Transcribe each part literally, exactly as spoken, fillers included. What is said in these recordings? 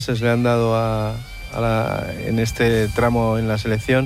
se le han dado a, a la, en este tramo en la selección,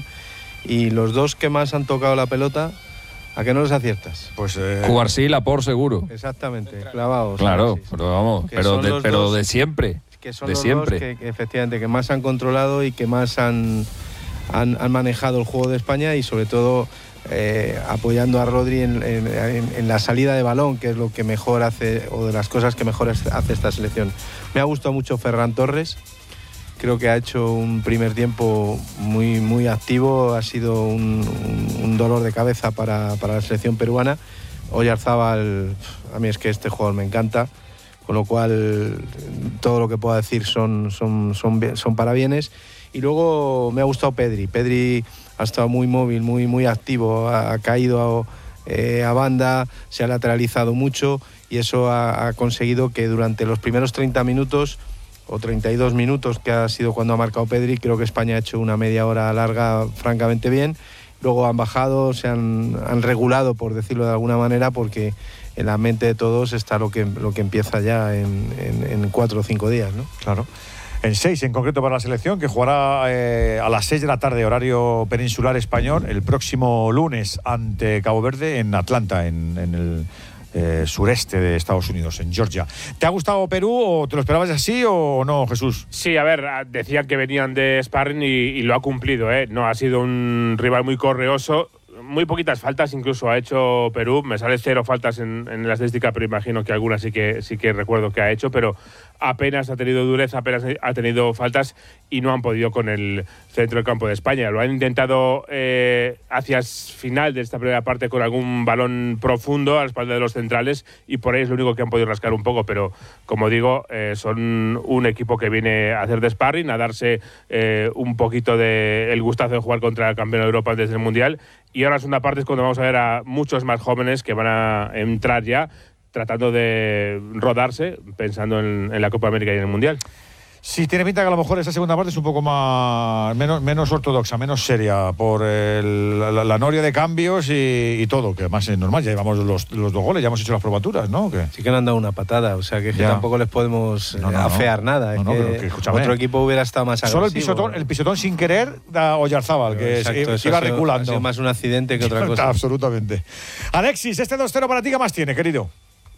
y los dos que más han tocado la pelota, ¿a qué no los aciertas? Pues eh... Cubarsí, Laporte seguro. Exactamente, clavados. Claro, sí, sí. pero vamos, pero de, pero dos, de siempre. Que son de los siempre. dos que, que efectivamente que más han controlado y que más han, han, han manejado el juego de España, y sobre todo eh, apoyando a Rodri en, en, en, en la salida de balón, que es lo que mejor hace, o de las cosas que mejor hace esta selección. Me ha gustado mucho Ferran Torres. Creo que ha hecho un primer tiempo muy, muy activo, ha sido un, un, un dolor de cabeza para, para la selección peruana. Oyarzábal, a mí es que este jugador me encanta, con lo cual todo lo que pueda decir son, son, son, son parabienes. Y luego me ha gustado Pedri. Pedri ha estado muy móvil, muy, muy activo, ha, ha caído a, eh, a banda, se ha lateralizado mucho, y eso ha, ha conseguido que durante los primeros treinta minutos o treinta y dos minutos, que ha sido cuando ha marcado Pedri, creo que España ha hecho una media hora larga francamente bien. Luego han bajado, se han, han regulado, por decirlo de alguna manera, porque en la mente de todos está lo que, lo que empieza ya en, en, en cuatro o cinco días, ¿no? Claro. En seis, en concreto, para la selección, que jugará eh, a las seis de la tarde, horario peninsular español, el próximo lunes ante Cabo Verde en Atlanta, en, en el eh, sureste de Estados Unidos, en Georgia. ¿Te ha gustado Perú o te lo esperabas así o no, Jesús? Sí, a ver, decían que venían de sparring y, y lo ha cumplido, ¿eh? No, ha sido un rival muy correoso. Muy poquitas faltas incluso ha hecho Perú. Me sale cero faltas en, en la estadística, pero imagino que algunas sí que sí que recuerdo que ha hecho, pero apenas ha tenido dureza, apenas ha tenido faltas, y no han podido con el centro del campo de España. Lo han intentado eh, hacia el final de esta primera parte con algún balón profundo a la espalda de los centrales, y por ahí es lo único que han podido rascar un poco, pero como digo, eh, son un equipo que viene a hacer de sparring, a darse eh, un poquito de el gustazo de jugar contra el campeón de Europa desde el Mundial. Y ahora la segunda parte es cuando vamos a ver a muchos más jóvenes que van a entrar ya tratando de rodarse, pensando en, en la Copa América y en el Mundial. Sí, tiene pinta que a lo mejor esa segunda parte es un poco más menos, menos ortodoxa, menos seria, por el, la, la noria de cambios y, y todo, que además es normal, ya llevamos los, los dos goles, ya hemos hecho las probaturas, ¿no? ¿Qué? Sí que le han dado una patada, o sea que, que tampoco les podemos no, no, afear no. nada. No, no, es pero que que, otro equipo hubiera estado más agresivo. Solo el pisotón, el pisotón sin querer da Oyarzábal, que exacto, es, iba ha sido, reculando. Ha sido más un accidente que otra cosa. Absolutamente. Alexis, este dos cero para ti, ¿qué más tiene, querido?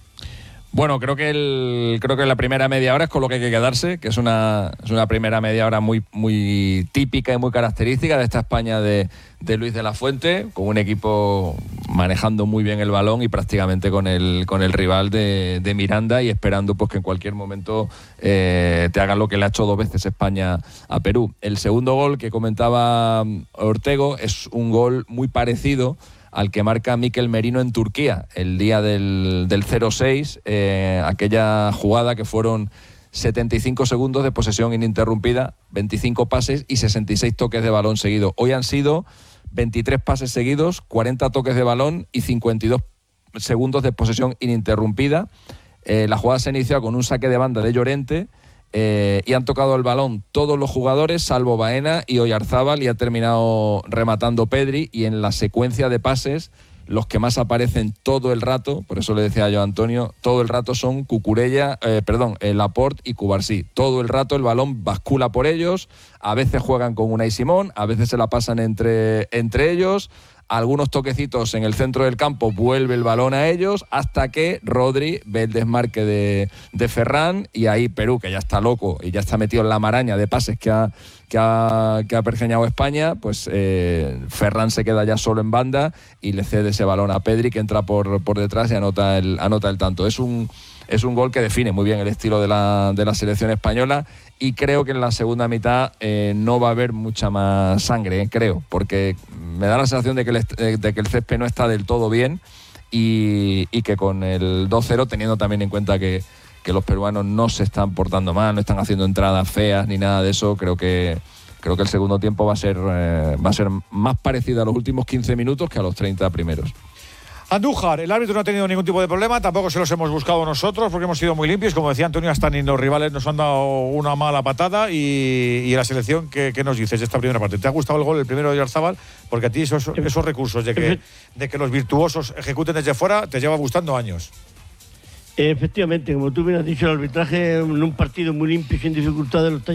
Bueno, creo que el creo que la primera media hora es con lo que hay que quedarse, que es una, es una primera media hora muy, muy típica y muy característica de esta España de, de Luis de la Fuente, con un equipo manejando muy bien el balón y prácticamente con el, con el rival de, de Miranda, y esperando pues que en cualquier momento eh, te hagan lo que le ha hecho dos veces España a Perú. El segundo gol que comentaba Ortego es un gol muy parecido al que marca Mikel Merino en Turquía, el día del, del cero seis, eh, aquella jugada que fueron setenta y cinco segundos de posesión ininterrumpida, veinticinco pases y sesenta y seis toques de balón seguidos. Hoy han sido veintitrés pases seguidos, cuarenta toques de balón y cincuenta y dos segundos de posesión ininterrumpida. Eh, la jugada se inició con un saque de banda de Llorente, Eh, y han tocado el balón todos los jugadores salvo Baena y Oyarzábal, y ha terminado rematando Pedri, y en la secuencia de pases los que más aparecen todo el rato, por eso le decía yo a Antonio, todo el rato son Cucurella, eh, perdón, eh, Laporte y Cubarsí. Todo el rato el balón bascula por ellos, a veces juegan con Unai Simón, a veces se la pasan entre, entre ellos, algunos toquecitos en el centro del campo, vuelve el balón a ellos, hasta que Rodri ve el desmarque de, de Ferran, y ahí Perú, que ya está loco y ya está metido en la maraña de pases que ha, que ha, que ha pergeñado España, pues eh, Ferran se queda ya solo en banda y le cede ese balón a Pedri, que entra por, por detrás y anota el, anota el tanto. Es un, es un gol que define muy bien el estilo de la, de la selección española, y creo que en la segunda mitad eh, no va a haber mucha más sangre, eh, creo, porque me da la sensación de que, el, de que el césped no está del todo bien, y, y que con el dos cero, teniendo también en cuenta que, que los peruanos no se están portando mal, no están haciendo entradas feas ni nada de eso, creo que creo que el segundo tiempo va a ser eh, va a ser más parecido a los últimos quince minutos que a los treinta primeros. Andújar, el árbitro no ha tenido ningún tipo de problema, tampoco se los hemos buscado nosotros porque hemos sido muy limpios, como decía Antonio, hasta ni los rivales nos han dado una mala patada. Y, y la selección, ¿qué, ¿qué nos dices de esta primera parte? ¿Te ha gustado el gol, el primero de Oyarzábal? Porque a ti esos, esos recursos de que, de que los virtuosos ejecuten desde fuera te lleva gustando años. Efectivamente, como tú bien has dicho, el arbitraje en un partido muy limpio y sin dificultades lo está